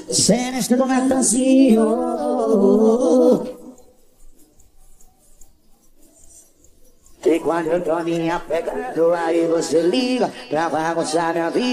Você neste momento assim, e quando eu tô me apegando, aí você liga pra bagunçar minha vida.